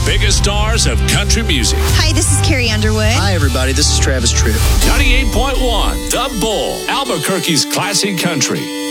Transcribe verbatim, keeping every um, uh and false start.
biggest stars of country music. Hi, this is Carrie Underwood. Hi, everybody. This is Travis Tritt. ninety-eight point one, The Bull, Albuquerque's classic country.